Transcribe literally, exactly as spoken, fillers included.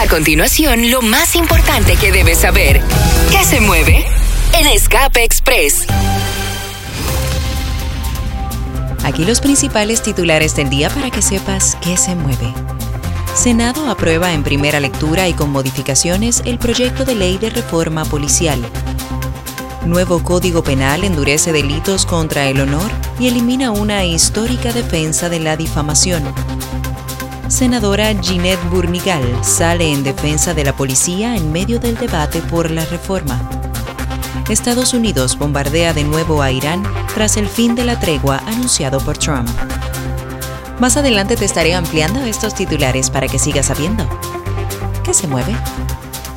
A continuación, lo más importante que debes saber. ¿Qué se mueve? En Escape Express. Aquí los principales titulares del día para que sepas qué se mueve. Senado aprueba en primera lectura y con modificaciones el proyecto de ley de reforma policial. Nuevo Código Penal endurece delitos contra el honor y elimina una histórica defensa de la difamación. Senadora Ginette Burnigal sale en defensa de la policía en medio del debate por la reforma. Estados Unidos bombardea de nuevo a Irán tras el fin de la tregua anunciado por Trump. Más adelante te estaré ampliando estos titulares para que sigas sabiendo. ¿Qué se mueve?